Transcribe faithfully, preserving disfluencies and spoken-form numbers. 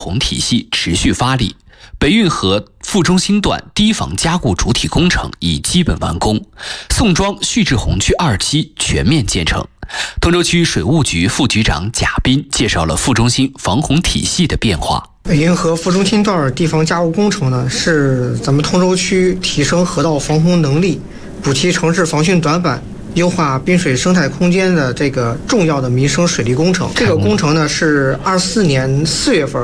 洪体系持续发力，北运河副中心段堤防加固主体工程已基本完工，宋庄蓄滞洪区二期全面建成。通州区水务局副局长贾斌介绍了副中心防洪体系的变化。 北运河副中心段堤防加固工程呢，是咱们通州区提升河道防洪能力、补齐城市防汛短板、优化滨水生态空间的这个重要的民生水利工程。这个工程呢是二四年四月份